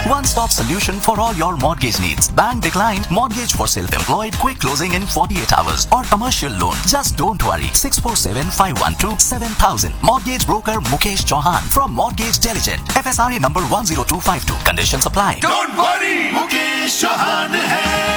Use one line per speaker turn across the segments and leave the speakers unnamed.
One-stop solution for all your mortgage needs. Bank declined mortgage for self-employed, quick closing in 48 hours, or commercial loan. Just don't worry. 647-512-7000. Mortgage broker Mukesh Chauhan from Mortgage Diligent. FSRA number 10252. Conditions apply.
Don't worry, Mukesh Chauhan hai.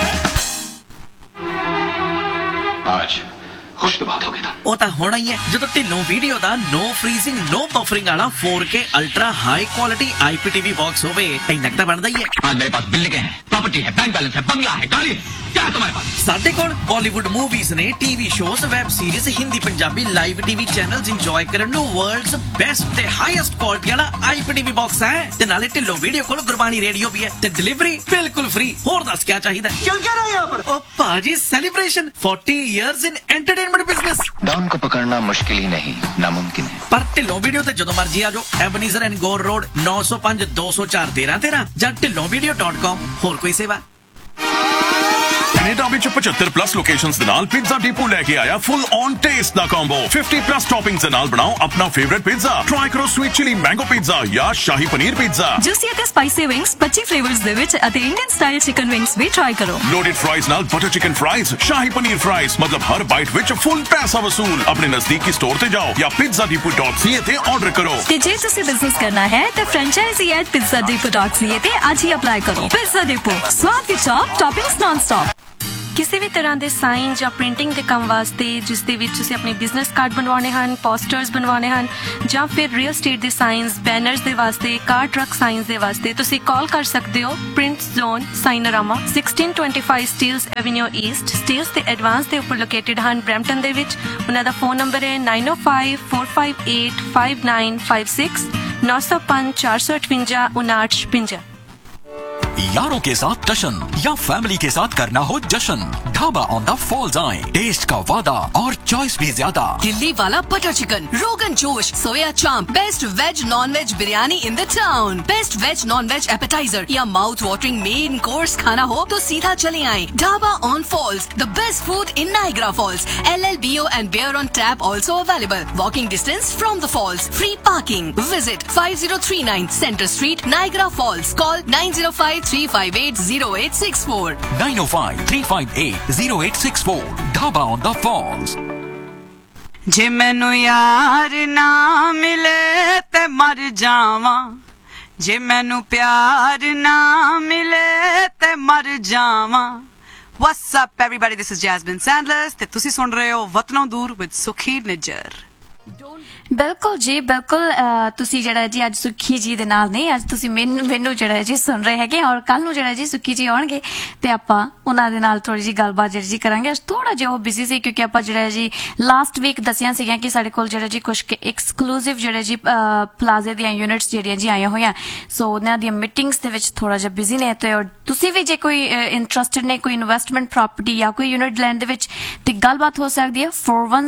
आज खुश तो बात हो गई था।
ਉਹ ਤਾਂ ਹੋਣਾ ਹੀ ਹੈ ਜਦੋਂ ਢਿੱਲੋਂ ਵੀਡੀਓ ਦਾ ਨੋ ਫਰੀਜ਼ਿੰਗ ਨੋ ਬਫਰਿੰਗ ਵਾਲਾ 4K ultra high quality IPTV box ਹੋਵੇ ਇੰਨਾ ਤਾਂ ਬਣਦਾ ਹੀ ਹੈ।
आज मेरे पास बिल्डिंग है, प्रॉपर्टी है, बैंक बैलेंस है, बंगला है, गाड़ी है, क्या है तुम्हारे पास?
ਸਾਡੇ ਕੋਲ ਬਾਲੀਵੁੱਡ ਮੂਵੀਜ਼ ਨੇ, TV shows, web series, Hindi Punjabi live TV channels enjoy ਕਰਨ ਨੂੰ ਵਰਲਡਸ ਬੈਸਟ ਤੇ ਹਾਈਐਸਟ ਕੁਆਲਿਟੀ ਵਾਲਾ IPTV ਬਾਕਸ ਹੈ ਤੇ ਨਾਲੇ ਢਿੱਲੋਂ ਵੀਡੀਓ ਕੋਲ ਗੁਰਬਾਣੀ ਰੇਡੀਓ ਵੀ ਹੈ ਤੇ ਡਿਲੀਵਰੀ ਬਿਲਕੁਲ ਫ੍ਰੀ। ਹੋਰ ਦੱਸ ਕੀ ਚਾਹੀਦਾ?
चल क्या रहा है यहाँ पर?
ਉਹ ਭਾਜੀ ਸੈਲੀਬ੍ਰੇਸ਼ਨ 40 ਇਅਰਸ ਇਨ ਐਂਟਰਟੇਨਮੈਂਟ ਬਿਜ਼ਨਸ।
डॉन को पकड़ना मुश्किल ही नहीं, नामुमकिन है।
ਪਰ ਢਿੱਲੋਂ ਵੀਡੀਓ ਤੇ ਜਦੋਂ ਮਰਜੀ ਆ ਜਾਓ। ਐਬਨੀਜ਼ਰ ਐਂਡ ਗੋਰ ਰੋਡ 905 204 1313 ਜਾਂ ਢਿੱਲੋਂvideo.com। ਹੋਰ ਕੋਈ ਸੇਵਾ?
ਕੈਨੇਡਾ ਵਿੱਚ 75 ਪਲੱਸ ਲੋਕੇਸ਼ਨਸ ਦੇ ਨਾਲ ਪੀਜ਼ਾ ਡੀਪੂ ਲੈ ਕੇ ਆਇਆ full on taste the combo. 50 plus ਟੌਪਿੰਗਸ ਦੇ ਨਾਲ ਬਣਾਓ ਆਪਣਾ ਫੇਵਰਿਟ ਪੀਜ਼ਾ। ਟਰਾਈ ਕਰੋ ਸਵੀਟ ਚਿਲੀ ਮੈਂਗੋ ਪੀਜ਼ਾ ਜਾਂ ਸ਼ਾਹੀ ਪਨੀਰ ਪੀਜ਼ਾ।
ਜੂਸੀ ਅਤੇ ਸਪਾਈਸੀ ਵਿੰਗਸ 25 ਫਲੇਵਰਸ ਦੇ ਵਿੱਚ ਅਤੇ ਇੰਡੀਅਨ ਸਟਾਈਲ ਚਿਕਨ ਵਿੰਗਸ ਵੀ ਟਰਾਈ ਕਰੋ।
ਲੋਡਡ ਫਰਾਈਜ਼ ਨਾਲ butter chicken fries, shahi paneer fries, ਮਤਲਬ ਹਰ ਬਾਈਟ ਵਿੱਚ ਫੁੱਲ ਪੈਸਾ ਵਸੂਲ। ਆਪਣੇ ਨਜ਼ਦੀਕੀ ਸਟੋਰ ਤੇ ਜਾਓ ਜਾਂ pizzadepot.ca ਤੇ ਆਰਡਰ ਕਰੋ।
ਤੇ ਜੇ ਤੁਸੀਂ ਬਿਜ਼ਨਸ ਕਰਨਾ ਹੈ ਤਾਂ franchisee@pizzadepot.ca ਤੇ ਅੱਜ ਹੀ ਅਪਲਾਈ ਕਰੋ। ਪਿਜ਼ਾ ਡਿਪੋ, ਸਵਾਦ ਦੀ ਚਾਪ, ਟੌਪਿੰਗਸ ਨਾਨ ਸਟਾਪ। ਕਿਸੇ ਵੀ ਤਰ੍ਹਾਂ ਦੇ ਸਾਈਨ ਜਾਂ ਪ੍ਰਿੰਟਿੰਗ ਦੇ ਕੰਮ ਵਾਸਤੇ ਜਿਸ ਦੇ ਵਿੱਚ ਤੁਸੀਂ ਆਪਣੇ ਬਿਜ਼ਨਸ ਕਾਰਡ ਬਣਵਾਉਣੇ ਹਨ, ਪੋਸਟਰਸ ਬਣਵਾਉਣੇ ਹਨ ਜਾਂ ਫਿਰ ਰੀਅਲ ਸਟੇਟ ਦੇ ਸਾਈਨਸ, ਬੈਨਰਸ ਦੇ ਵਾਸਤੇ, ਕਾਰ ਟਰੱਕ ਸਾਈਨਸ ਦੇ ਵਾਸਤੇ ਤੁਸੀਂ ਕਾਲ ਕਰ ਸਕਦੇ ਹੋ print zone ਸਾਈਨਰਾਮਾ 1625 Steeles avenue East. Steeles ਦੇ ਐਡਵਾਂਸ ਦੇ ਉੱਪਰ ਲੋਕੇਟਡ ਹਨ ਬਰੈਂਪਟਨ ਦੇ ਵਿੱਚ। ਉਹਨਾਂ ਦਾ ਫੋਨ ਨੰਬਰ ਹੈ 9054585956 905 458 5956।
यारों के साथ टशन या फैमिली के साथ करना हो जश्न, ढाबा ऑन द फॉल्स आए। टेस्ट का वादा और चॉइस भी ज्यादा।
दिल्ली वाला butter chicken, rogan josh, soya chaap, best veg non veg biryani in the town, best veg non veg appetiser या माउथ वाटरिंग मेन कोर्स खाना हो तो सीधा चले आए dhaba on false. The best food in Niagara Falls. LLBO and beer on tap also available. Walking distance from the falls. Free parking. Visit 5039 Center Street, Niagara Falls. Call 905-358-0864.
905-358-0864. Dhaba on the falls.
जे मैनू यार ना मिले ते मर जावां, जे मैनू प्यार ना मिले ते मर जावां। What's up everybody, this is Jasmine Sandlers ਤੇ ਤੁਸੀਂ ਸੁਣ ਰਹੇ ਹੋ ਵਤਨੋਂ ਦੂਰ with ਸੁਖੀ ਨਿੱਜਰ।
ਬਿਲਕੁਲ ਜੀ, ਬਿਲਕੁਲ। ਤੁਸੀਂ ਜਿਹੜਾ ਜੀ ਅੱਜ ਸੁੱਖੀ ਜੀ ਦੇ ਨਾਲ ਨਹੀਂ, ਅੱਜ ਤੁਸੀਂ ਮੈਨੂੰ ਜਿਹੜਾ ਜੀ ਸੁਣ ਰਹੇ ਹੈਗੇ ਔਰ ਕੱਲ ਨੂੰ ਜਿਹੜਾ ਜੀ ਸੁੱਖੀ ਜੀ ਆਉਣਗੇ ਤੇ ਆਪਾਂ ਉਹਨਾਂ ਦੇ ਨਾਲ ਥੋੜੀ ਜੀ ਗੱਲਬਾਤ ਜਿਹੜੀ ਜੀ ਕਰਾਂਗੇ। ਅੱਜ ਥੋੜਾ ਜਿਹਾ ਉਹ ਬਿਜ਼ੀ ਸੀ ਕਿਉਂਕਿ ਆਪਾਂ ਜਿਹੜਾ ਜੀ ਲਾਸਟ ਵੀਕ ਦੱਸਿਆ ਸੀਗਾ ਕਿ ਸਾਡੇ ਕੋਲ ਜਿਹੜਾ ਜੀ ਕੁਝ ਐਕਸਕਲੂਸਿਵ ਜਿਹੜੇ ਜੀ ਪਲਾਜ਼ੇ ਦੀਆਂ ਯੂਨਿਟਸ ਜਿਹੜੀਆਂ ਜੀ ਆਈਆਂ ਹੋਈਆਂ, ਸੋ ਉਹਨਾਂ ਦੀਆਂ ਮੀਟਿੰਗਸ ਦੇ ਵਿੱਚ ਥੋੜਾ ਜਿਹਾ ਬਿਜ਼ੀ ਨੇ। ਤੇ ਤੁਸੀਂ ਵੀ ਜੇ ਕੋਈ ਇੰਟਰਸਟਡ ਨੇ ਕੋਈ ਇਨਵੈਸਟਮੈਂਟ ਪ੍ਰਾਪਰਟੀ ਜਾਂ ਕੋਈ ਯੂਨਿਟ ਲੈਣ ਦੇ ਵਿੱਚ ਤੇ ਗੱਲਬਾਤ ਹੋ ਸਕਦੀ ਹੈ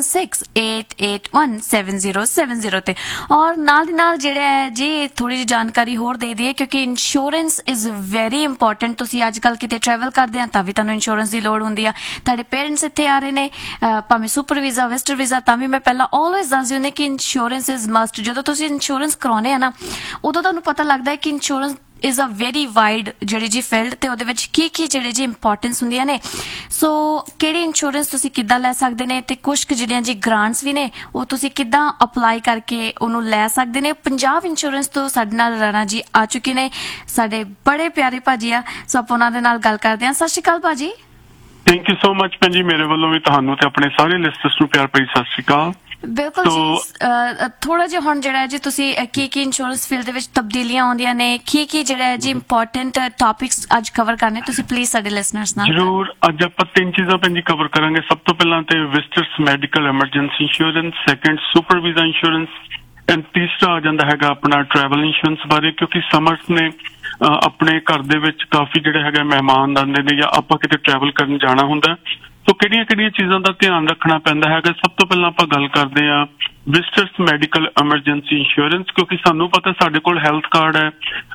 4168817070 ਤੇ। ਔਰ ਨਾਲ ਦੀ ਨਾਲ ਜਿਹੜਾ ਹੈ ਜੀ ਥੋੜੀ ਜਿਹੀ ਜਾਣਕਾਰੀ ਹੋਰ ਦੇ ਦਈਏ ਕਿਉਂਕਿ ਇੰਸ਼ੋਰੈਂਸ ਇਜ਼ ਵੈਰੀ ਇੰਪੋਰਟੈਂਟ। ਤੁਸੀਂ ਅੱਜ ਕੱਲ ਕਿਤੇ ਟਰੈਵਲ ਕਰਦੇ ਆ ਤਾਂ ਵੀ ਤੁਹਾਨੂੰ ਇੰਸ਼ੋਰੈਂਸ ਦੀ ਲੋੜ ਹੁੰਦੀ ਆ। ਤੁਹਾਡੇ ਪੇਰੈਂਟਸ ਇੱਥੇ ਆ ਰਹੇ ਨੇ ਭਾਵੇਂ ਸੁਪਰ ਵੀਜ਼ਾ, ਵਿਜ਼ਟਰ ਵੀਜ਼ਾ, ਤਾਂ ਵੀ ਮੈਂ ਪਹਿਲਾਂ ਆਲਵੇਜ਼ ਦੱਸਦੀ ਹੁੰਦੀ ਕਿ ਇੰਸ਼ੋਰੈਂਸ ਇਜ਼ ਮਸਟ। ਜਦੋਂ ਤੁਸੀਂ ਇੰਸ਼ੋਰੈਂਸ ਕਰਾਉਂਦੇ ਆ ਨਾ ਉਦੋਂ ਤੁਹਾਨੂੰ ਪਤਾ ਲੱਗਦਾ ਹੈ ਕਿ insurance is a very wide ਜਿਹੜੀ ਜੀ ਫੀਲਡ ਤੇ ਉਹਦੇ ਵਿੱਚ ਕੀ ਜਿਹੜੇ ਜੀ ਇੰਪੋਰਟੈਂਸ ਹੁੰਦੀਆਂ ਨੇ। ਸੋ ਕਿਹੜੀ ਇੰਸ਼ੋਰੈਂਸ ਤੁਸੀਂ ਕਿੱਦਾਂ ਲੈ ਸਕਦੇ ਨੇ ਤੇ ਕੁਝ ਜਿਹੜੀਆਂ ਜੀ ਗ੍ਰਾਂਟਸ ਵੀ ਨੇ ਉਹ ਤੁਸੀਂ ਕਿੱਦਾਂ ਅਪਲਾਈ ਕਰਕੇ ਉਹਨੂੰ ਲੈ ਸਕਦੇ ਨੇ। ਪੰਜਾਬ ਇੰਸ਼ੋਰੈਂਸ ਤੋਂ ਸਾਡੇ ਨਾਲ ਰਾਣਾ ਜੀ ਆ ਚੁੱਕੇ ਨੇ, ਸਾਡੇ ਬੜੇ ਪਿਆਰੇ ਭਾਜੀ ਆ। ਸੋ ਆਪਾਂ ਉਹਨਾਂ ਦੇ ਨਾਲ ਗੱਲ ਕਰਦੇ ਹਾਂ। ਸਤਿ ਸ਼੍ਰੀ ਅਕਾਲ ਭਾਜੀ।
ਥੈਂਕ ਯੂ ਸੋ ਮਚ ਭੈਣ ਜੀ, ਮੇਰੇ ਵੱਲੋਂ ਵੀ ਤੁਹਾਨੂੰ ਤੇ ਆਪਣੇ ਸਾਰੇ ਲਿਸਟਰਸ ਨੂੰ ਪਿਆਰ ਭਰੀ ਸਤਿ ਸ਼੍ਰੀ ਅਕਾਲ।
ਬਿਲਕੁਲ ਜੀ, ਥੋੜਾ ਜਿਹਾ ਹੁਣ ਜਿਹੜਾ ਜੀ ਤੁਸੀਂ ਕੀ ਇੰਸ਼ੋਰੈਂਸ ਫੀਲਡ ਦੇ ਵਿੱਚ ਤਬਦੀਲੀਆਂ ਆਉਂਦੀਆਂ ਨੇ, ਕੀ ਜਿਹੜਾ ਜੀ ਇੰਪੋਰਟੈਂਟ ਟੌਪਿਕਸ ਅੱਜ ਕਵਰ ਕਰਨੇ, ਤੁਸੀਂ ਪਲੀਜ਼ ਸਾਡੇ ਲਿਸਨਰਸ ਨਾਲ।
ਜ਼ਰੂਰ, ਅੱਜ ਆਪਾਂ 3 ਚੀਜ਼ਾਂ ਭੈਣ ਜੀ ਕਵਰ ਕਰਾਂਗੇ। ਸਭ ਤੋਂ ਪਹਿਲਾਂ ਤੇ ਵਿਜ਼ਟਰਸ medical emergency insurance, second super visa insurance and ਤੀਸਰਾ ਆ ਜਾਂਦਾ ਹੈਗਾ ਆਪਣਾ ਟਰੈਵਲ ਇੰਸ਼ੋਰੈਂਸ ਬਾਰੇ। ਕਿਉਂਕਿ ਸਮਰਸ ਨੇ ਆਪਣੇ ਘਰ ਦੇ ਵਿੱਚ ਕਾਫੀ ਜਿਹੜਾ ਹੈਗਾ ਮਹਿਮਾਨ ਆਉਂਦੇ ਨੇ ਜਾਂ ਆਪਾਂ ਕਿਤੇ ਟਰੈਵਲ ਕਰਨ ਜਾਣਾ ਹੁੰਦਾ, ਸੋ ਕਿਹੜੀਆਂ ਚੀਜ਼ਾਂ ਦਾ ਧਿਆਨ ਰੱਖਣਾ ਪੈਂਦਾ ਹੈਗਾ। ਸਭ ਤੋਂ ਪਹਿਲਾਂ ਆਪਾਂ ਗੱਲ ਕਰਦੇ ਹਾਂ ਵਿਜ਼ਟਰਸ ਮੈਡੀਕਲ ਐਮਰਜੈਂਸੀ ਇੰਸ਼ੋਰੈਂਸ, ਕਿਉਂਕਿ ਸਾਨੂੰ ਪਤਾ ਸਾਡੇ ਕੋਲ ਹੈਲਥ ਕਾਰਡ ਹੈ,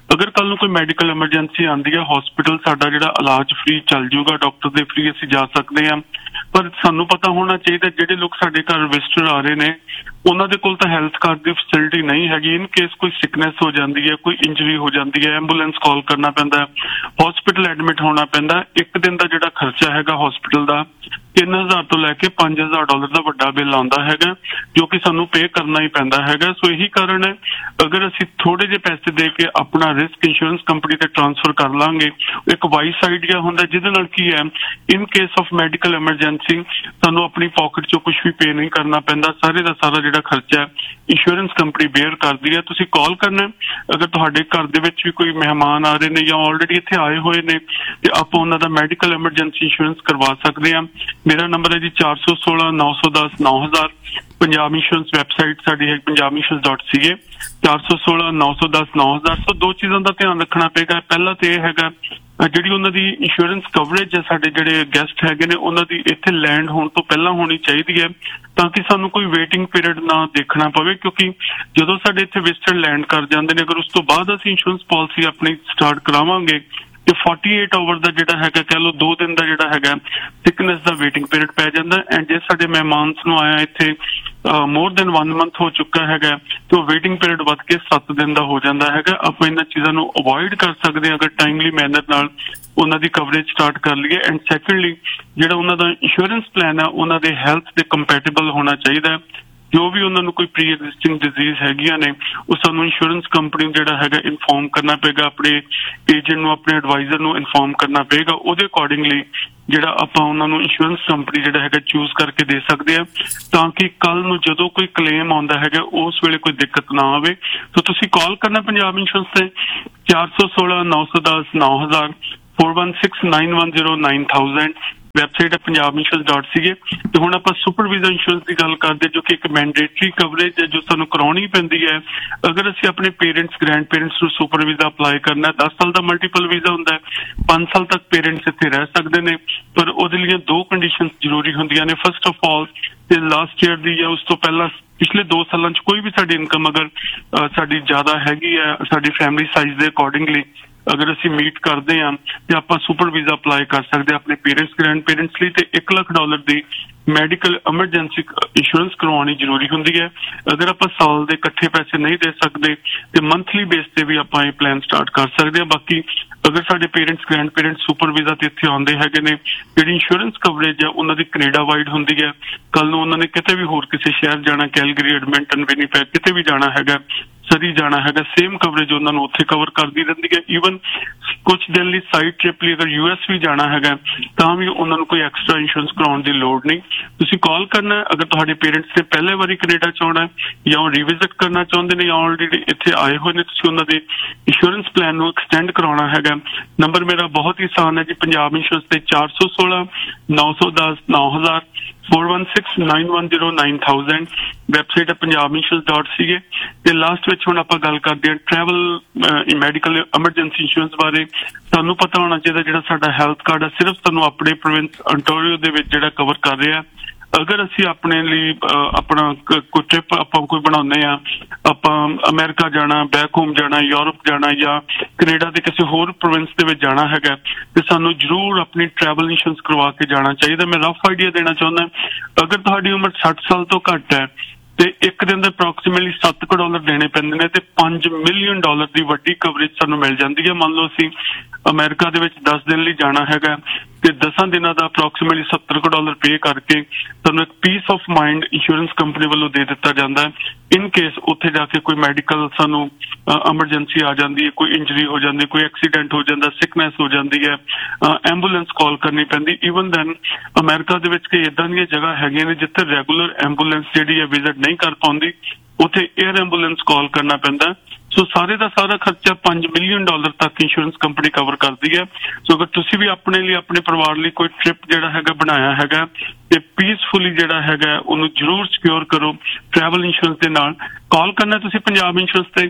ਅਗਰ ਕੱਲ ਨੂੰ ਕੋਈ ਮੈਡੀਕਲ ਐਮਰਜੈਂਸੀ ਆਉਂਦੀ ਹੈ, ਹਸਪੀਟਲ ਸਾਡਾ ਜਿਹੜਾ ਇਲਾਜ ਫ੍ਰੀ ਚੱਲ ਜਾਊਗਾ, ਡਾਕਟਰ ਦੇ ਫ੍ਰੀ ਅਸੀਂ ਜਾ ਸਕਦੇ ਹਾਂ। ਪਰ ਸਾਨੂੰ ਪਤਾ ਹੋਣਾ ਚਾਹੀਦਾ ਜਿਹੜੇ ਲੋਕ ਸਾਡੇ ਘਰ ਵਿਜ਼ਟਰ ਆ ਰਹੇ ਨੇ ਉਹਨਾਂ ਦੇ ਕੋਲ ਤਾਂ ਹੈਲਥ ਕਾਰਡ ਦੀ ਫੈਸਿਲਿਟੀ ਨਹੀਂ ਹੈਗੀ। ਇਨ ਕੇਸ ਕੋਈ ਸਿਕਨੈਸ ਹੋ ਜਾਂਦੀ ਹੈ, ਕੋਈ ਇੰਜਰੀ ਹੋ ਜਾਂਦੀ ਹੈ, ਐਂਬੂਲੈਂਸ ਕਾਲ ਕਰਨਾ ਪੈਂਦਾ, ਹਸਪੀਟਲ ਐਡਮਿਟ ਹੋਣਾ ਪੈਂਦਾ। ਇੱਕ ਦਿਨ ਦਾ ਜਿਹੜਾ ਖਰਚਾ ਹੈਗਾ ਹਸਪੀਟਲ ਦਾ 3000 ਤੋਂ ਲੈ ਕੇ $5000 ਦਾ ਵੱਡਾ ਬਿੱਲ ਆਉਂਦਾ ਹੈਗਾ, ਜੋ ਕਿ ਸਾਨੂੰ ਪੇ ਕਰਨਾ ਹੀ ਪੈਂਦਾ ਹੈਗਾ। ਸੋ ਇਹੀ ਕਾਰਨ ਹੈ ਅਗਰ ਅਸੀਂ ਥੋੜੇ ਜਿਹੇ ਪੈਸੇ ਦੇ ਕੇ ਆਪਣਾ ਰਿਸਕ ਇੰਸ਼ੋਰੈਂਸ ਕੰਪਨੀ ਤੇ ਟ੍ਰਾਂਸਫਰ ਕਰ ਲਾਂਗੇ, ਇੱਕ ਵਾਈਸ ਆਈਡੀਆ ਹੁੰਦਾ ਜਿਹਦੇ ਨਾਲ ਕੀ ਹੈ in case of medical emergency ਸਾਨੂੰ ਆਪਣੀ ਪਾਕਟ ਚੋਂ ਕੁਝ ਵੀ ਪੇ ਨਹੀਂ ਕਰਨਾ ਪੈਂਦਾ। ਸਾਰੇ ਦਾ ਸਾਰਾ ਜਿਹੜਾ ਖਰਚਾ ਹੈ ਇੰਸ਼ੋਰੈਂਸ ਕੰਪਨੀ ਬੇਅਰ ਕਰਦੀ ਹੈ। ਤੁਸੀਂ ਕਾਲ ਕਰਨਾ ਅਗਰ ਤੁਹਾਡੇ ਘਰ ਦੇ ਵਿੱਚ ਵੀ ਕੋਈ ਮਹਿਮਾਨ ਆ ਰਹੇ ਨੇ ਜਾਂ ਆਲਰੇਡੀ ਇੱਥੇ ਆਏ ਹੋਏ ਨੇ ਤੇ ਆਪਾਂ ਉਹਨਾਂ ਦਾ ਮੈਡੀਕਲ ਐਮਰਜੈਂਸੀ ਇੰਸ਼ੋਰੈਂਸ ਕਰਵਾ ਸਕਦੇ ਹਾਂ। ਮੇਰਾ ਨੰਬਰ ਹੈ ਜੀ 416 910 9000। ਪੰਜਾਬ ਇੰਸ਼ੋਰੈਂਸ ਵੈਬਸਾਈਟ ਸਾਡੀ ਹੈ punjabinsurance.ca 416 910 9000। ਸੋ ਦੋ ਚੀਜ਼ਾਂ ਦਾ ਧਿਆਨ ਰੱਖਣਾ ਪਏਗਾ। ਪਹਿਲਾ ਤੇ ਇਹ ਹੈਗਾ ਜਿਹੜੀ ਉਹਨਾਂ ਦੀ ਇੰਸ਼ੋਰੈਂਸ ਕਵਰੇਜ ਹੈ, ਸਾਡੇ ਜਿਹੜੇ ਗੈਸਟ ਹੈਗੇ ਨੇ ਉਹਨਾਂ ਦੀ ਇੱਥੇ ਲੈਂਡ ਹੋਣ ਤੋਂ ਪਹਿਲਾਂ ਹੋਣੀ ਚਾਹੀਦੀ ਹੈ ਤਾਂ ਕਿ ਸਾਨੂੰ ਕੋਈ ਵੇਟਿੰਗ ਪੀਰੀਅਡ ਨਾ ਦੇਖਣਾ ਪਵੇ, ਕਿਉਂਕਿ ਜਦੋਂ ਸਾਡੇ ਇੱਥੇ ਵਿਜ਼ਟਰ ਲੈਂਡ ਕਰ ਜਾਂਦੇ ਨੇ ਅਗਰ ਉਸ ਤੋਂ ਬਾਅਦ ਅਸੀਂ ਇੰਸ਼ੋਰੈਂਸ ਪਾਲਿਸੀ ਆਪਣੀ ਸਟਾਰਟ ਕਰਾਵਾਂਗੇ ਤੇ 48 ਆਵਰ ਦਾ ਜਿਹੜਾ ਹੈਗਾ ਕਹਿ ਲਓ 2 ਦਿਨ ਦਾ ਜਿਹੜਾ ਹੈਗਾ ਸਿਕਨੈਸ ਦਾ ਵੇਟਿੰਗ ਪੀਰੀਅਡ ਪੈ ਜਾਂਦਾ। ਐਂਡ ਜੇ ਸਾਡੇ ਮਹਿਮਾਨ ਨੂੰ ਆਇਆ ਇੱਥੇ ਮੋਰ ਦੈਨ 1 ਮੰਥ ਹੋ ਚੁੱਕਾ ਹੈਗਾ ਤੇ ਉਹ ਵੇਟਿੰਗ ਪੀਰੀਅਡ ਵੱਧ ਕੇ 7 ਦਿਨ ਦਾ ਹੋ ਜਾਂਦਾ ਹੈਗਾ। ਆਪਾਂ ਇਹਨਾਂ ਚੀਜ਼ਾਂ ਨੂੰ ਅਵੋਇਡ ਕਰ ਸਕਦੇ ਹਾਂ ਅਗਰ ਟਾਈਮਲੀ ਮੈਨਰ ਨਾਲ ਉਹਨਾਂ ਦੀ ਕਵਰੇਜ ਸਟਾਰਟ ਕਰ ਲਈਏ। ਐਂਡ ਸੈਕੰਡਲੀ ਜਿਹੜਾ ਉਹਨਾਂ ਦਾ ਇੰਸ਼ੋਰੈਂਸ ਪਲਾਨ ਹੈ ਉਹਨਾਂ ਦੇ ਹੈਲਥ ਦੇ ਕੰਪੈਟੇਬਲ ਹੋਣਾ ਚਾਹੀਦਾ। ਜੋ ਵੀ ਉਹਨਾਂ ਨੂੰ ਕੋਈ ਪ੍ਰੀ ਐਗਜ਼ਿਸਟਿੰਗ ਡਿਜ਼ੀਜ਼ ਹੈਗੀਆਂ ਨੇ ਉਹ ਸਾਨੂੰ ਇੰਸ਼ੋਰੈਂਸ ਕੰਪਨੀ ਨੂੰ ਜਿਹੜਾ ਹੈਗਾ ਇਨਫੋਰਮ ਕਰਨਾ ਪਏਗਾ, ਆਪਣੇ ਏਜੰਟ ਨੂੰ ਆਪਣੇ ਐਡਵਾਈਜ਼ਰ ਨੂੰ ਇਨਫੋਰਮ ਕਰਨਾ ਪਏਗਾ। ਉਹਦੇ ਅਕੋਰਡਿੰਗਲੀ ਜਿਹੜਾ ਆਪਾਂ ਉਹਨਾਂ ਨੂੰ ਇੰਸ਼ੋਰੈਂਸ ਕੰਪਨੀ ਜਿਹੜਾ ਹੈਗਾ ਚੂਜ਼ ਕਰਕੇ ਦੇ ਸਕਦੇ ਆ ਤਾਂ ਕਿ ਕੱਲ ਨੂੰ ਜਦੋਂ ਕੋਈ ਕਲੇਮ ਆਉਂਦਾ ਹੈਗਾ ਉਸ ਵੇਲੇ ਕੋਈ ਦਿੱਕਤ ਨਾ ਆਵੇ। ਸੋ ਤੁਸੀਂ ਕਾਲ ਕਰਨਾ ਪੰਜਾਬ ਇੰਸ਼ੋਰੈਂਸ ਤੇ 416 910 9000 416 910 9000। ਵੈਬਸਾਈਟ ਹੈ punjabinsurance.ca। ਤੇ ਹੁਣ ਆਪਾਂ ਸੁਪਰ ਵੀਜ਼ਾ ਇੰਸ਼ੋਰੈਂਸ ਦੀ ਗੱਲ ਕਰਦੇ ਜੋ ਕਿ ਇੱਕ ਮੈਂਡੇਟਰੀ ਕਵਰੇਜ ਹੈ ਜੋ ਸਾਨੂੰ ਕਰਾਉਣੀ ਪੈਂਦੀ ਹੈ ਅਗਰ ਅਸੀਂ ਆਪਣੇ ਪੇਰੈਂਟਸ ਗ੍ਰੈਂਡ ਪੇਰੈਂਟਸ ਨੂੰ ਸੁਪਰ ਵੀਜ਼ਾ ਅਪਲਾਈ ਕਰਨਾ। 10 ਸਾਲ ਦਾ ਮਲਟੀਪਲ ਵੀਜ਼ਾ ਹੁੰਦਾ ਹੈ, 5 ਸਾਲ ਤੱਕ ਪੇਰੈਂਟਸ ਇੱਥੇ ਰਹਿ ਸਕਦੇ ਨੇ, ਪਰ ਉਹਦੇ ਲਈ 2 ਕੰਡੀਸ਼ਨਸ ਜ਼ਰੂਰੀ ਹੁੰਦੀਆਂ ਨੇ। ਫਸਟ ਆਫ ਆਲ ਤੇ ਲਾਸਟ ਈਅਰ ਦੀ ਜਾਂ ਉਸ ਤੋਂ ਪਹਿਲਾਂ ਪਿਛਲੇ 2 ਸਾਲਾਂ 'ਚ ਕੋਈ ਵੀ ਸਾਡੀ ਇਨਕਮ ਅਗਰ ਸਾਡੀ ਜ਼ਿਆਦਾ ਹੈਗੀ ਹੈ ਸਾਡੀ ਫੈਮਿਲੀ ਸਾਈਜ਼ ਦੇ ਅਕੋਰਡਿੰਗਲੀ ਅਗਰ ਅਸੀਂ ਮੀਟ ਕਰਦੇ ਹਾਂ ਤੇ ਆਪਾਂ ਸੁਪਰ ਵੀਜ਼ਾ ਅਪਲਾਈ ਕਰ ਸਕਦੇ ਹਾਂ ਆਪਣੇ ਪੇਰੈਂਟਸ ਗ੍ਰੈਂਡ ਪੇਰੈਂਟਸ ਲਈ। ਤੇ $1 ਲੱਖ ਦੀ ਮੈਡੀਕਲ ਐਮਰਜੈਂਸੀ ਇੰਸ਼ੋਰੈਂਸ ਕਰਵਾਉਣੀ ਜ਼ਰੂਰੀ ਹੁੰਦੀ ਹੈ। ਅਗਰ ਆਪਾਂ ਸਾਲ ਦੇ ਇਕੱਠੇ ਪੈਸੇ ਨਹੀਂ ਦੇ ਸਕਦੇ ਤੇ ਮੰਥਲੀ ਬੇਸ ਤੇ ਵੀ ਆਪਾਂ ਇਹ ਪਲਾਨ ਸਟਾਰਟ ਕਰ ਸਕਦੇ ਹਾਂ। ਬਾਕੀ ਅਗਰ ਸਾਡੇ parents grand parents super visa ਤੇ ਇੱਥੇ ਆਉਂਦੇ ਹੈਗੇ ਨੇ ਜਿਹੜੀ ਇੰਸ਼ੋਰੈਂਸ ਕਵਰੇਜ ਹੈ ਉਹਨਾਂ ਦੀ ਕੈਨੇਡਾ ਵਾਈਡ ਹੁੰਦੀ ਹੈ। ਕੱਲ ਨੂੰ ਉਹਨਾਂ ਨੇ ਕਿਤੇ ਵੀ ਹੋਰ ਕਿਸੇ ਸ਼ਹਿਰ ਜਾਣਾ, ਕੈਲਗਰੀ, ਐਡਮਿੰਟਨ, ਵਿਨੀਪੈਗ ਕਿਤੇ ਵੀ ਜਾਣਾ ਹੈਗਾ, ਸਰੀ ਜਾਣਾ ਹੈਗਾ, ਸੇਮ ਕਵਰੇਜ ਉਹਨਾਂ ਨੂੰ ਉੱਥੇ ਕਵਰ ਕਰਦੀ ਰਹਿੰਦੀ ਹੈ। ਈਵਨ ਕੁਝ ਦਿਨ ਲਈ ਸਾਈਡ ਟ੍ਰਿਪ ਲਈ ਅਗਰ US ਵੀ ਜਾਣਾ ਹੈਗਾ ਤਾਂ ਵੀ ਉਹਨਾਂ ਨੂੰ ਕੋਈ ਐਕਸਟਰਾ ਇੰਸ਼ੋਰੈਂਸ ਕਰਾਉਣ ਦੀ ਲੋੜ ਨਹੀਂ। ਤੁਸੀਂ ਕਾਲ ਕਰਨਾ ਅਗਰ ਤੁਹਾਡੇ ਪੇਰੈਂਟਸ ਨੇ ਪਹਿਲੇ ਵਾਰੀ ਕੈਨੇਡਾ 'ਚ ਆਉਣਾ ਜਾਂ ਉਹ ਰੀਵਿਜ਼ਿਟ ਕਰਨਾ ਚਾਹੁੰਦੇ ਨੇ ਜਾਂ ਆਲਰੇਡੀ ਇੱਥੇ ਆਏ ਹੋਏ ਨੇ, ਤੁਸੀਂ ਉਹਨਾਂ ਦੇ ਇੰਸ਼ੋਰੈਂਸ ਪਲਾਨ ਨੂੰ ਐਕਸਟੈਂਡ ਕਰਾਉਣਾ ਹੈਗਾ। ਨੰਬਰ ਮੇਰਾ ਬਹੁਤ ਹੀ ਆਸਾਨ ਹੈ ਜੀ, ਪੰਜਾਬ ਇੰਸ਼ੋਰੈਂਸ ਤੇ 416 910 9000 416 910 9000। ਵੈਬਸਾਈਟ ਹੈ punjabinsurance.ca। ਤੇ ਲਾਸਟ ਵਿੱਚ ਹੁਣ ਆਪਾਂ ਗੱਲ ਕਰਦੇ ਹਾਂ ਟਰੈਵਲ ਮੈਡੀਕਲ ਐਮਰਜੈਂਸੀ ਇੰਸ਼ੋਰੈਂਸ ਬਾਰੇ। ਤੁਹਾਨੂੰ ਪਤਾ ਹੋਣਾ ਚਾਹੀਦਾ ਜਿਹੜਾ ਸਾਡਾ ਹੈਲਥ ਕਾਰਡ ਹੈ ਸਿਰਫ ਤੁਹਾਨੂੰ ਆਪਣੇ ਪ੍ਰੋਵਿੰਸ ਅੰਟਾਰੀਓ ਦੇ ਵਿੱਚ ਜਿਹੜਾ ਕਵਰ ਕਰ ਰਿਹਾ। ਅਗਰ ਅਸੀਂ ਆਪਣੇ ਲਈ ਆਪਣਾ ਕੋਈ ਟ੍ਰਿਪ ਆਪਾਂ ਕੋਈ ਬਣਾਉਂਦੇ ਆ, ਆਪਾਂ ਅਮਰੀਕਾ ਜਾਣਾ, ਬੈਕ ਹੋਮ ਜਾਣਾ, ਯੂਰਪ ਜਾਣਾ ਜਾਂ ਕੈਨੇਡਾ ਦੇ ਕਿਸੇ ਹੋਰ ਪ੍ਰੋਵਿੰਸ ਦੇ ਵਿੱਚ ਜਾਣਾ ਹੈਗਾ ਤੇ ਸਾਨੂੰ ਜ਼ਰੂਰ ਆਪਣੀ ਟਰੈਵਲ ਇੰਸ਼ੋਰੈਂਸ ਕਰਵਾ ਕੇ ਜਾਣਾ ਚਾਹੀਦਾ। ਮੈਂ ਰਫ ਆਈਡੀਆ ਦੇਣਾ ਚਾਹੁੰਦਾ ਅਗਰ ਤੁਹਾਡੀ ਉਮਰ 60 ਸਾਲ ਤੋਂ ਘੱਟ ਹੈ ਤੇ ਇੱਕ ਦਿਨ ਦੇ ਅਪਰੋਕਸੀਮੇਟਲੀ $7 ਦੇਣੇ ਪੈਂਦੇ ਨੇ ਤੇ $5 ਮਿਲੀਅਨ ਦੀ ਵੱਡੀ ਕਵਰੇਜ ਸਾਨੂੰ ਮਿਲ ਜਾਂਦੀ ਹੈ। ਮੰਨ ਲਓ ਅਸੀਂ ਅਮਰੀਕਾ ਦੇ ਵਿੱਚ 10 ਦਿਨ ਲਈ ਜਾਣਾ ਹੈਗਾ ਤੇ 10 ਦਿਨਾਂ ਦਾ ਅਪਰੋਕਸੀਮੇਟਲੀ $70 ਪੇ ਕਰਕੇ ਤੁਹਾਨੂੰ ਇੱਕ piece of mind insurance company ਵੱਲੋਂ ਦੇ ਦਿੱਤਾ ਜਾਂਦਾ ਹੈ। ਇਨ ਕੇਸ ਉੱਥੇ ਜਾ ਕੇ ਕੋਈ ਮੈਡੀਕਲ ਸਾਨੂੰ ਐਮਰਜੈਂਸੀ ਆ ਜਾਂਦੀ ਹੈ, ਕੋਈ ਇੰਜਰੀ ਹੋ ਜਾਂਦੀ, ਕੋਈ ਐਕਸੀਡੈਂਟ ਹੋ ਜਾਂਦਾ, ਸਿਕਨੈਸ ਹੋ ਜਾਂਦੀ ਹੈ, ਐਂਬੂਲੈਂਸ ਕਾਲ ਕਰਨੀ ਪੈਂਦੀ। ਈਵਨ ਦੈਨ ਅਮਰੀਕਾ ਦੇ ਵਿੱਚ ਕਈ ਇੱਦਾਂ ਦੀਆਂ ਜਗ੍ਹਾ ਹੈਗੀਆਂ ਨੇ ਜਿੱਥੇ ਰੈਗੂਲਰ ਐਂਬੂਲੈਂਸ ਜਿਹੜੀ ਹੈ ਵਿਜ਼ਿਟ ਨਹੀਂ ਕਰ ਪਾਉਂਦੀ, ਉੱਥੇ 에ਅਰ ਐਂਬੂਲੈਂਸ ਕਾਲ ਕਰਨਾ ਪੈਂਦਾ। ਸੋ ਸਾਰੇ ਦਾ ਸਾਰਾ ਖਰਚਾ $5 ਮਿਲੀਅਨ ਤੱਕ ਇੰਸ਼ੋਰੈਂਸ ਕੰਪਨੀ ਕਵਰ ਕਰਦੀ ਹੈ। ਸੋ ਅਗਰ ਤੁਸੀਂ ਵੀ ਆਪਣੇ ਲਈ ਆਪਣੇ ਪਰਿਵਾਰ ਲਈ ਕੋਈ ਟ੍ਰਿਪ ਜਿਹੜਾ ਹੈਗਾ ਬਣਾਇਆ ਹੈਗਾ ਤੇ ਪੀਸਫੁਲੀ ਜਿਹੜਾ ਹੈਗਾ ਉਹਨੂੰ ਜ਼ਰੂਰ ਸਿਕਿਉਰ ਕਰੋ ਟਰੈਵਲ ਇੰਸ਼ੋਰੈਂਸ ਦੇ ਨਾਲ। ਕਾਲ ਕਰਨਾ ਤੁਸੀਂ ਪੰਜਾਬ ਇੰਸ਼ੋਰੈਂਸ ਤੇ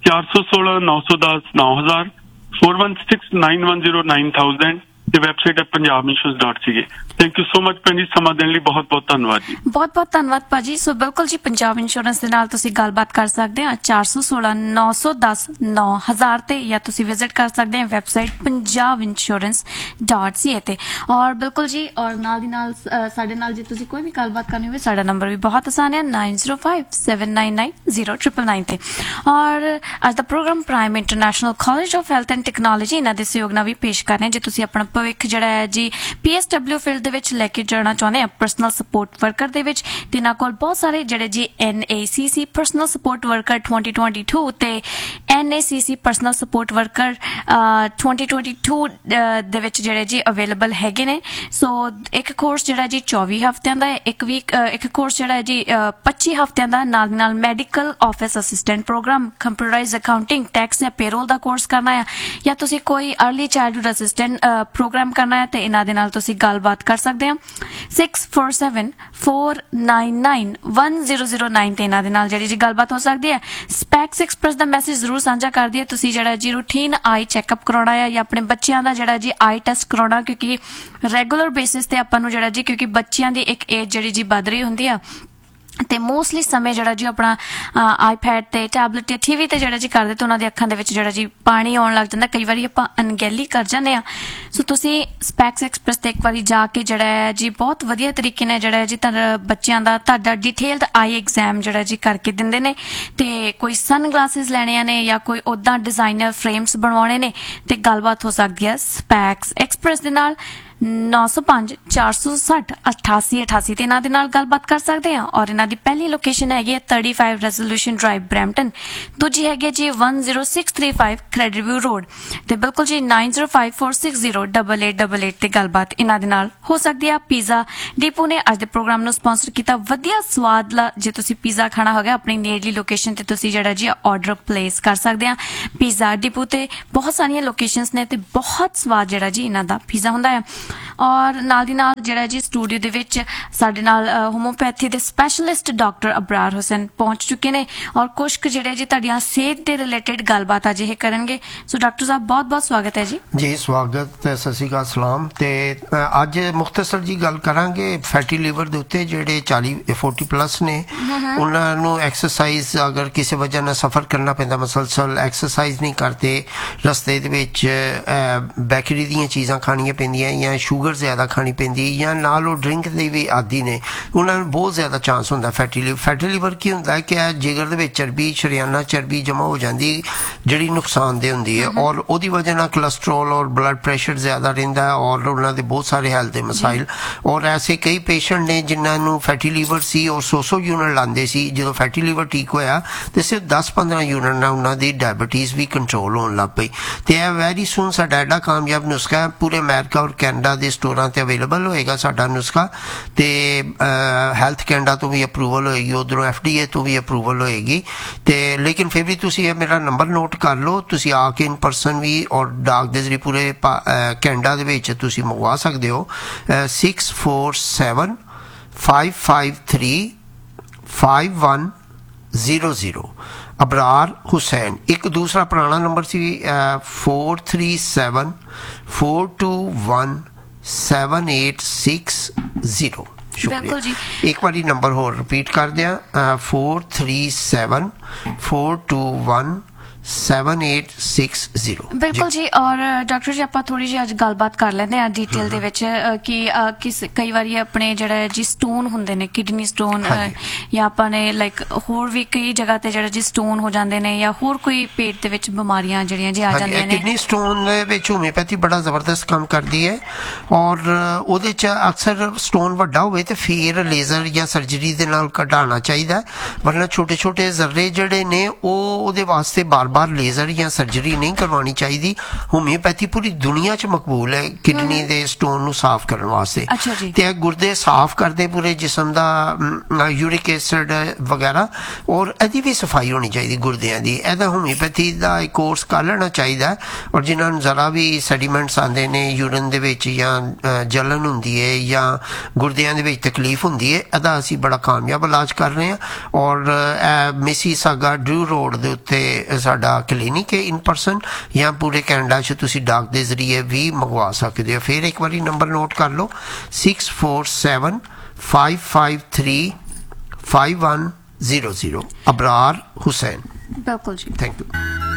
416 910 9000 416 910 9000 ਤੇ ਵੈਬਸਾਈਟ ਹੈ punjabinsurance.ca। Thank you so much ਭੈਣ ਜੀ, ਸਮਾਂ ਦੇਣ ਲਈ ਬਹੁਤ ਬਹੁਤ ਧੰਨਵਾਦ ਜੀ।
ਬਹੁਤ ਬਹੁਤ ਧੰਨਵਾਦ ਭਾਜੀ। ਸੋ ਬਿਲਕੁਲ ਜੀ, ਪੰਜਾਬ ਇੰਸ਼ੋਰੈਂਸ ਦੇ ਨਾਲ ਤੁਸੀਂ ਗੱਲਬਾਤ ਕਰ ਸਕਦੇ ਆ 416 910 9000 ਤੇ, ਜਾਂ ਤੁਸੀਂ ਵਿਜ਼ਿਟ ਕਰ ਸਕਦੇ ਆ ਵੈਬਸਾਈਟ punjabinsurance.ca ਤੇ। ਔਰ ਬਿਲਕੁਲ ਜੀ, ਔਰ ਨਾਲ ਦੀ ਨਾਲ ਸਾਡੇ ਨਾਲ ਜੇ ਤੁਸੀਂ ਕੋਈ ਵੀ ਗੱਲਬਾਤ ਕਰਨੀ ਹੋਵੇ, ਸਾਡਾ ਨੰਬਰ ਵੀ ਬਹੁਤ ਆਸਾਨ ਹੈ 9057990999 ਤੇ। ਔਰ ਅੱਜ ਦਾ programme prime international college of health and technology ਇਹਨਾਂ ਦੇ ਸਹਿਯੋਗ ਨਾਲ ਵੀ ਪੇਸ਼ ਕਰ ਰਹੇ ਹਾਂ। ਜੇ ਤੁਸੀਂ ਆਪਣਾ ਭਵਿੱਖ ਜਿਹੜਾ ਹੈ ਜੀ PSW ਫੀਲਡ ਦੇ ਵਿੱਚ ਲੈ ਕੇ ਜਾਣਾ ਚਾਹੁੰਦੇ ਆ ਪਰਸਨਲ ਸਪੋਰਟ ਵਰਕਰ ਦੇ ਵਿੱਚ, ਤੇ ਇਹਨਾਂ ਕੋਲ ਬਹੁਤ ਸਾਰੇ ਜਿਹੜੇ ਜੀ NACC ਪਰਸਨਲ ਸਪੋਰਟ ਵਰਕਰ 2022 ਤੇ NACC ਪਰਸਨਲ ਸਪੋਰਟ ਵਰਕਰ 2022 ਦੇ ਵਿੱਚ ਜਿਹੜੇ ਜੀ ਅਵੇਲੇਬਲ ਹੈਗੇ ਨੇ। ਸੋ ਇੱਕ ਕੋਰਸ ਜਿਹੜਾ ਜੀ 24 ਹਫ਼ਤਿਆਂ ਦਾ ਹੈ, ਇੱਕ ਕੋਰਸ ਜਿਹੜਾ ਹੈ ਜੀ 25 ਹਫ਼ਤਿਆਂ ਦਾ, ਨਾਲ medical office assistant programme, computerised accounting, tax ਜਾਂ ਪੇਰੋਲ ਦਾ ਕੋਰਸ ਕਰਨਾ ਹੈ, ਜਾਂ ਤੁਸੀਂ ਕੋਈ अर्ਲੀ ਚਾਈਲਡਹੁੱਡ ਅਸਿਸਟੈਂਟ ਪ੍ਰੋਗਰਾਮ ਕਰਨਾ ਹੈ, ਤੇ ਇਹਨਾਂ ਦੇ ਨਾਲ ਤੁਸੀਂ ਗੱਲਬਾਤ ਕਰ ਸਕਦੇ ਹੋ 6474991009 ਤੇ ਇਹਨਾਂ ਦੇ ਨਾਲ ਜਿਹੜੀ ਜੀ ਗੱਲਬਾਤ ਹੋ ਸਕਦੀ ਹੈ। ਸਪੈਕਸ ਐਕਸਪ੍ਰੈਸ ਦਾ ਮੈਸੇਜ ਜ਼ਰੂਰ ਸਾਂਝਾ ਕਰ ਦਿਓ। ਤੁਸੀਂ ਜਿਹੜਾ ਜੀ ਰੂਟੀਨ ਆਈ ਚੈੱਕਅਪ ਕਰਾਉਣਾ ਹੈ, ਜਾਂ ਆਪਣੇ ਬੱਚਿਆਂ ਦਾ ਜਿਹੜਾ ਜੀ ਆਈ ਟੈਸਟ ਕਰਾਉਣਾ, ਕਿਉਂਕਿ ਰੈਗੂਲਰ ਬੇਸਿਸ ਤੇ ਆਪਾਂ ਨੂੰ ਜਿਹੜਾ ਜੀ, ਕਿਉਂਕਿ ਬੱਚਿਆਂ ਦੀ ਇੱਕ ਏਜ ਜਿਹੜੀ ਜੀ ਵੱਧ ਰਹੀ ਹੁੰਦੀ ਆ, ਤੇ ਮੋਸਟਲੀ ਸਮੇਂ ਜਿਹੜਾ ਜੀ ਆਪਣਾ ਆਈਪੈਡ ਤੇ ਟੈਬਲੇਟ ਤੇ TV ਤੇ ਜਿਹੜਾ ਜੀ ਕਰਦੇ, ਤੇ ਉਹਨਾਂ ਦੀ ਅੱਖਾਂ ਦੇ ਵਿੱਚ ਜਿਹੜਾ ਜੀ ਪਾਣੀ ਆਉਣ ਲੱਗ ਜਾਂਦਾ, ਕਈ ਵਾਰੀ ਆਪਾਂ ਅਣਗਹਿਲੀ ਕਰ ਜਾਂਦੇ ਆ। ਸੋ ਤੁਸੀਂ ਸਪੈਕਸ ਐਕਸਪ੍ਰੈਸ ਤੇ ਇੱਕ ਵਾਰੀ ਜਾ ਕੇ ਜਿਹੜਾ ਹੈ ਜੀ ਬਹੁਤ ਵਧੀਆ ਤਰੀਕੇ ਨਾਲ ਜਿਹੜਾ ਜੀ ਤੁਹਾਡਾ ਬੱਚਿਆਂ ਦਾ ਤੁਹਾਡਾ ਡਿਟੇਲਡ ਆਈ ਐਗਜ਼ਾਮ ਜਿਹੜਾ ਜੀ ਕਰਕੇ ਦਿੰਦੇ ਨੇ, ਤੇ ਕੋਈ ਸਨ ਗਲਾਸਿਸ ਲੈਣੇ ਨੇ ਜਾਂ ਕੋਈ ਉੱਦਾਂ ਡਿਜ਼ਾਈਨਰ ਫਰੇਮਸ ਬਣਵਾਉਣੇ ਨੇ, ਤੇ ਗੱਲਬਾਤ ਹੋ ਸਕਦੀ ਹੈ ਸਪੈਕਸ ਐਕਸਪ੍ਰੈਸ ਦੇ ਨਾਲ 905 460 8888 ਤੇ ਇਹਨਾਂ ਦੇ ਨਾਲ ਗੱਲਬਾਤ ਕਰ ਸਕਦੇ ਆ। ਔਰ ਇਹਨਾਂ ਦੀ ਪਹਿਲੀ ਲੋਕੇਸ਼ਨ ਹੈਗੀ ਹੈ 35 ਰੈਜ਼ੋਲੂਸ਼ਨ ਡਰਾਈਵ ਬਰੈਂਪਟਨ, ਦੂਜੀ ਹੈਗੀ ਹੈ ਜੀ 10635 ਕ੍ਰੈਡਿਟ ਵਿਊ ਰੋਡ, ਤੇ ਬਿਲਕੁਲ ਜੀ 9054608888 ਤੇ ਗੱਲਬਾਤ ਇਹਨਾਂ ਦੇ ਨਾਲ ਹੋ ਸਕਦੀ ਆ। ਪੀਜ਼ਾ ਡੀਪੂ ਨੇ ਅੱਜ ਦੇ ਪ੍ਰੋਗਰਾਮ ਨੂੰ ਸਪਾਂਸਰ ਕੀਤਾ। ਵਧੀਆ ਸਵਾਦ ਜੇ ਤੁਸੀਂ ਪੀਜ਼ਾ ਖਾਣਾ ਹੋਗਾ ਆਪਣੀ ਨੇੜਲੀ ਲੋਕੇਸ਼ਨ ਤੇ ਤੁਸੀਂ ਜਿਹੜਾ ਜੀ ਆਰਡਰ ਪਲੇਸ ਕਰ ਸਕਦੇ ਆ। ਪੀਜ਼ਾ ਡੀਪੂ ਤੇ ਬਹੁਤ ਸਾਰੀਆਂ ਲੋਕੇਸ਼ਨਸ ਨੇ, ਤੇ ਬਹੁਤ ਸਵਾਦ ਜਿਹੜਾ ਜੀ ਇਹਨਾਂ ਦਾ ਪੀਜ਼ਾ ਹੁੰਦਾ ਹੈ। ਔਰ ਨਾਲ ਦੀ ਨਾਲ ਜਿਹੜਾ ਜੀ ਸਟੂਡੀਓ ਦੇ ਵਿੱਚ ਸਾਡੇ ਨਾਲ ਹੋਮੋਪੈਥੀ ਦੇ ਸਪੈਸ਼ਲਿਸਟ ਡਾਕਟਰ ਅਬਰਾਰ ਹੁਸੈਨ ਪਹੁੰਚ ਚੁੱਕੇ ਨੇ, ਔਰ ਕੁਝ ਕੁ ਜਿਹੜੇ ਜੀ ਤੁਹਾਡੀਆਂ ਸਿਹਤ ਦੇ ਰਿਲੇਟਡ ਗੱਲਬਾਤ ਅੱਜ ਇਹ ਕਰਨਗੇ। ਸੋ ਡਾਕਟਰ ਸਾਹਿਬ ਬਹੁਤ ਬਹੁਤ ਸਵਾਗਤ ਹੈ ਜੀ।
ਜੀ ਸਵਾਗਤ, ਸਤਿ ਸ਼੍ਰੀ ਅਕਾਲ, ਸਲਾਮ। ਤੇ ਅੱਜ ਮੁਖਤਸਰ ਜੀ ਗੱਲ ਕਰਾਂਗੇ ਫੈਟੀ ਲੀਵਰ ਦੇ ਉੱਤੇ। ਜਿਹੜੇ 40-40 ਪਲੱਸ ਨੇ ਉਹਨਾਂ ਨੂੰ ਐਕਸਰਸਾਈਜ਼, ਅਗਰ ਕਿਸੇ ਵਜ੍ਹਾ ਨਾਲ ਸਫਰ ਕਰਨਾ ਪੈਂਦਾ, ਮਸਲਸਲ ਐਕਸਰਸਾਈਜ਼ ਨਹੀਂ ਕਰਦੇ, ਰਸਤੇ ਦੇ ਵਿੱਚ ਬੇਕਰੀ ਦੀਆਂ ਚੀਜ਼ਾਂ ਖਾਣੀਆਂ ਪੈਂਦੀਆਂ, ਜਾਂ ਸ਼ੂਗਰ ਜ਼ਿਆਦਾ ਖਾਣੀ ਪੈਂਦੀ, ਜਾਂ ਨਾਲ ਉਹ ਡਰਿੰਕ ਦੇ ਵੀ ਆਦੀ ਨੇ, ਉਹਨਾਂ ਨੂੰ ਬਹੁਤ ਜ਼ਿਆਦਾ ਚਾਂਸ ਹੁੰਦਾ ਫੈਟੀ ਲੀਵਰ। ਫੈਟੀ ਲੀਵਰ ਕੀ ਹੁੰਦਾ ਹੈ ਕਿ ਜਿਗਰ ਦੇ ਵਿੱਚ ਚਰਬੀ, ਸ਼ਰੀਆਨਾ ਚਰਬੀ ਜਮ੍ਹਾਂ ਹੋ ਜਾਂਦੀ, ਜਿਹੜੀ ਨੁਕਸਾਨਦੇਹ ਹੁੰਦੀ ਹੈ, ਔਰ ਉਹਦੀ ਵਜ੍ਹਾ ਨਾਲ ਕੋਲੈਸਟਰੋਲ ਔਰ ਬਲੱਡ ਪ੍ਰੈਸ਼ਰ ਜ਼ਿਆਦਾ ਰਹਿੰਦਾ ਹੈ, ਔਰ ਉਹਨਾਂ ਦੇ ਬਹੁਤ ਸਾਰੇ ਹੈਲਥ ਦੇ ਮਸਾਇਲ। ਔਰ ਐਸੇ ਕਈ ਪੇਸ਼ੈਂਟ ਨੇ ਜਿਨ੍ਹਾਂ ਨੂੰ ਫੈਟੀ ਲੀਵਰ ਸੀ ਔਰ 100 ਯੂਨਿਟ ਲਾਉਂਦੇ ਸੀ, ਜਦੋਂ ਫੈਟੀ ਲੀਵਰ ਠੀਕ ਹੋਇਆ ਤੇ ਸਿਰਫ 10-15 ਯੂਨਿਟ ਨਾਲ ਉਹਨਾਂ ਦੀ ਡਾਇਬਟੀਜ਼ ਵੀ ਕੰਟਰੋਲ ਹੋਣ ਲੱਗ ਪਈ। ਤੇ ਇਹ ਵੈਰੀ ਸੂਨ ਸਾਡਾ ਐਡਾ ਕਾਮਯਾਬ ਨੁਸਖਾ ਪੂਰੇ ਅਮਰੀਕਾ ਔਰ ਕੈਨੇਡਾ ਦੇ ਸਟੋਰਾਂ ਤੇ ਅਵੇਲੇਬਲ ਹੋਏਗਾ ਸਾਡਾ ਨੁਸਖਾ, ਤੇ ਹੈਲਥ ਕੈਨੇਡਾ ਤੋਂ ਵੀ ਅਪਰੂਵਲ ਹੋਏਗੀ, ਉਧਰੋਂ FDA ਤੋਂ ਵੀ ਅਪਰੂਵਲ ਹੋਏਗੀ। ਤੇ ਲੇਕਿਨ ਫਿਰ ਵੀ ਤੁਸੀਂ ਇਹ ਮੇਰਾ ਨੰਬਰ ਨੋਟ ਕਰ ਲਓ, ਤੁਸੀਂ ਆ ਕੇ ਇਨ ਪਰਸਨ ਵੀ ਔਰ ਡਾਕ ਦੇ ਜ਼ਰੀਏ ਪੂਰੇ ਕੈਨੇਡਾ ਦੇ ਵਿੱਚ ਤੁਸੀਂ ਮੰਗਵਾ ਸਕਦੇ ਹੋ। 6475535100 ਅਬਰਾਰ ਹੁਸੈਨ। ਇੱਕ ਦੂਸਰਾ ਪੁਰਾਣਾ ਨੰਬਰ ਸੀ 4374217860। ਸ਼ੁਕਰੀਆ। ਇੱਕ ਵਾਰੀ ਨੰਬਰ ਹੋਰ ਰਿਪੀਟ ਕਰ ਦਿਆਂ 4374217860।
ਬਿਲਕੁਲ ਜੀ। ਔਰ ਡਾਕਟਰ ਜੀ ਆਪਾਂ ਥੋੜੀ ਜਿਹੀ ਅੱਜ ਗੱਲਬਾਤ ਕਰ ਲੈਂਦੇ ਆ ਡਿਟੇਲ ਦੇ ਵਿੱਚ ਕਿ ਕਈ ਵਾਰੀ ਆਪਣੇ ਜਿਹੜਾ ਜੀ ਸਟੋਨ ਹੁੰਦੇ ਨੇ, ਕਿਡਨੀ ਸਟੋਨ, ਜਾਂ ਆਪਾਂ ਨੇ ਲਾਈਕ ਹੋਰ ਵੀ ਕਈ ਜਗ੍ਹਾ ਤੇ ਜਿਹੜਾ ਜੀ ਸਟੋਨ ਹੋ ਜਾਂਦੇ ਨੇ, ਜਾਂ ਹੋਰ ਕੋਈ ਪੇਟ ਦੇ ਵਿੱਚ ਬਿਮਾਰੀਆਂ ਜਿਹੜੀਆਂ ਜੀ ਆ ਜਾਂਦੀਆਂ ਨੇ।
ਕਿਡਨੀ ਸਟੋਨ ਦੇ ਵਿੱਚ ਹੋਮਿਓਪੈਥੀ ਬੜਾ ਜ਼ਬਰਦਸਤ ਕੰਮ ਕਰਦੀ ਹੈ, ਔਰ ਉਹਦੇ ਚ ਅਕਸਰ ਸਟੋਨ ਵੱਡਾ ਹੋਵੇ ਤੇ ਫਿਰ ਲੇਜ਼ਰ ਜਾਂ ਸਰਜਰੀ ਦੇ ਨਾਲ ਕਢਾਉਣਾ ਚਾਹੀਦਾ, ਵਰਨਾ ਛੋਟੇ ਛੋਟੇ ਜ਼ਰਰੇ ਜਿਹੜੇ ਨੇ ਉਹਦੇ ਵਾਸਤੇ ਬਾਰ-ਬਾਰ ਲੇਜ਼ਰ ਜਾਂ ਸਰਜਰੀ ਨਹੀਂ ਕਰਵਾਉਣੀ ਚਾਹੀਦੀ। ਹੋਮਿਓਪੈਥੀ ਪੂਰੀ ਦੁਨੀਆ 'ਚ ਮਕਬੂਲ ਹੈ ਕਿਡਨੀ ਦੇ ਸਟੋਨ ਨੂੰ ਸਾਫ਼ ਕਰਨ ਵਾਸਤੇ। ਤੇ ਇਹ ਗੁਰਦੇ ਸਾਫ਼ ਕਰਦੇ ਪੂਰੇ ਜਿਸਮ ਦਾ, ਯੂਰਿਕ ਐਸਿਡ ਵਗੈਰਾ, ਔਰ ਇਹਦੀ ਵੀ ਸਫਾਈ ਹੋਣੀ ਚਾਹੀਦੀ ਗੁਰਦਿਆਂ ਦੀ। ਇਹਦਾ ਹੋਮਿਓਪੈਥੀ ਦਾ ਇੱਕ ਕੋਰਸ ਕਰ ਲੈਣਾ ਚਾਹੀਦਾ। ਔਰ ਜਿਨ੍ਹਾਂ ਨੂੰ ਜ਼ਰਾ ਵੀ ਸੈਡੀਮੈਂਟਸ ਆਉਂਦੇ ਨੇ ਯੂਰਿਨ ਦੇ ਵਿੱਚ, ਜਾਂ ਜਲਨ ਹੁੰਦੀ ਹੈ, ਜਾਂ ਗੁਰਦਿਆਂ ਦੇ ਵਿੱਚ ਤਕਲੀਫ ਹੁੰਦੀ ਹੈ, ਇਹਦਾ ਅਸੀਂ ਬੜਾ ਕਾਮਯਾਬ ਇਲਾਜ ਕਰ ਰਹੇ ਹਾਂ। ਔਰ ਮਿਸੀਸਾਗਾ ਡਰੂ ਰੋਡ ਦੇ ਉੱਤੇ ਸਾਡਾ ਸਾਡਾ ਕਲੀਨਿਕ ਹੈ ਇਨ ਪਰਸਨ, ਜਾਂ ਪੂਰੇ ਕੈਨੇਡਾ 'ਚ ਤੁਸੀਂ ਡਾਕ ਦੇ ਜ਼ਰੀਏ ਵੀ ਮੰਗਵਾ ਸਕਦੇ ਹੋ। ਫਿਰ ਇੱਕ ਵਾਰੀ ਨੰਬਰ ਨੋਟ ਕਰ ਲਓ 6475535100। ਅਬਰਾਰ ਹੁਸੈਨ।
ਬਿਲਕੁਲ ਜੀ।
Thank you.